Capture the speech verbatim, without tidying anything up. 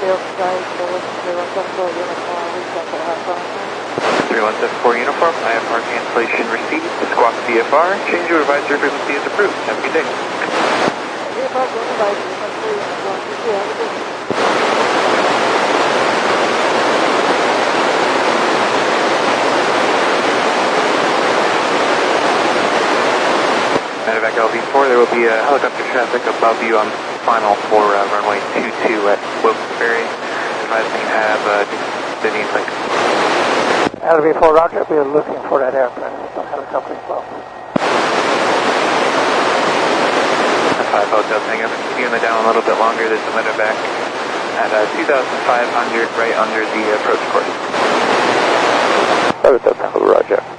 three one seven four uniform, I have our cancellation received. Squawk V F R, change of advisory frequency is approved. Have a good day. Medevac L V four, there will be a helicopter traffic above you on final for uh, runway two two at Wilkes-Barre. Advising you have uh, Vivian Lake. L V four, roger, we are looking for that airplane, so helicopter twelve. five Hotel Tango, continuing the down a little bit longer, there's a medevac at uh, two thousand five hundred right under the approach course. Hotel Tango, roger.